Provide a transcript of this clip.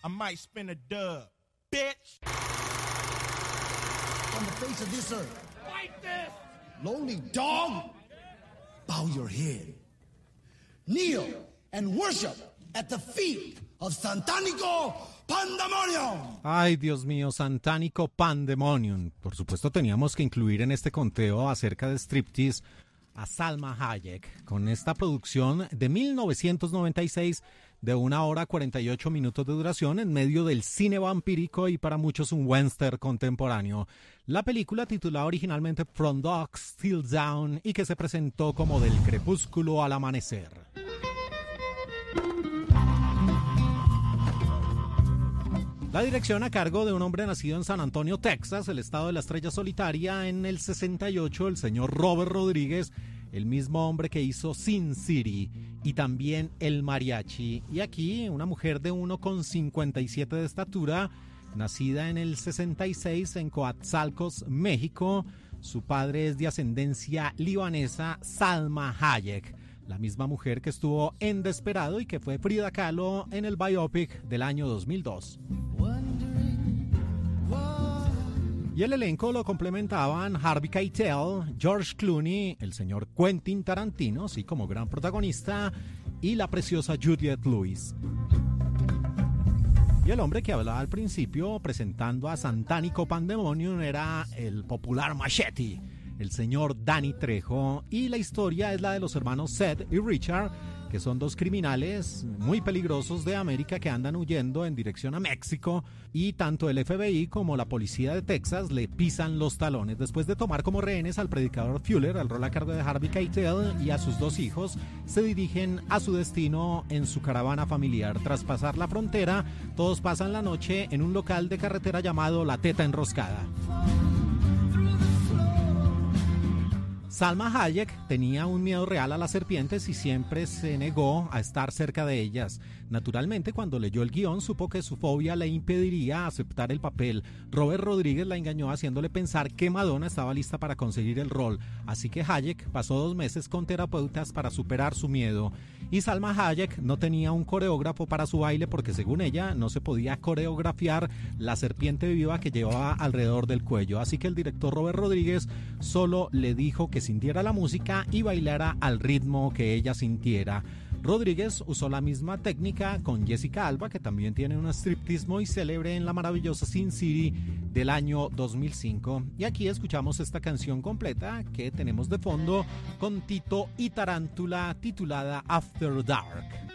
I might spin a dub, bitch. On the face of this earth. Fight this! Lowly dog, bow your head. Kneel and worship at the feet of Satánico Pandemonium. Ay, Dios mío, Satánico Pandemonium. Por supuesto teníamos que incluir en este conteo acerca de striptease a Salma Hayek, con esta producción de 1996 de 1 hora 48 minutos de duración en medio del cine vampírico y para muchos un western contemporáneo. La película titulada originalmente From Dusk Till Dawn y que se presentó como Del crepúsculo al amanecer. La dirección a cargo de un hombre nacido en San Antonio, Texas, el estado de la estrella solitaria, en el 68, el señor Robert Rodríguez, el mismo hombre que hizo Sin City y también El Mariachi. Y aquí una mujer de 1,57 de estatura, nacida en el 66 en Coatzacoalcos, México. Su padre es de ascendencia libanesa, Salma Hayek, la misma mujer que estuvo en Desperado y que fue Frida Kahlo en el biopic del año 2002. Y el elenco lo complementaban Harvey Keitel, George Clooney, el señor Quentin Tarantino, sí, como gran protagonista, y la preciosa Juliette Lewis. Y el hombre que hablaba al principio presentando a Satánico Pandemonium era el popular Machete, el señor Danny Trejo, y la historia es la de los hermanos Seth y Richard, que son dos criminales muy peligrosos de América que andan huyendo en dirección a México, y tanto el FBI como la policía de Texas le pisan los talones. Después de tomar como rehenes al predicador Fuller, al rol a cargo de Harvey Keitel, y a sus 2 hijos, se dirigen a su destino en su caravana familiar. Tras pasar la frontera, todos pasan la noche en un local de carretera llamado La Teta Enroscada. Salma Hayek tenía un miedo real a las serpientes y siempre se negó a estar cerca de ellas. Naturalmente, cuando leyó el guión, supo que su fobia le impediría aceptar el papel. Robert Rodríguez la engañó haciéndole pensar que Madonna estaba lista para conseguir el rol. Así que Hayek pasó 2 meses con terapeutas para superar su miedo. Y Salma Hayek no tenía un coreógrafo para su baile porque, según ella, no se podía coreografiar la serpiente viva que llevaba alrededor del cuello. Así que el director Robert Rodríguez solo le dijo que sintiera la música y bailara al ritmo que ella sintiera. Rodríguez usó la misma técnica con Jessica Alba, que también tiene un striptease muy célebre en la maravillosa Sin City del año 2005. Y aquí escuchamos esta canción completa que tenemos de fondo con Tito y Tarántula, titulada After Dark.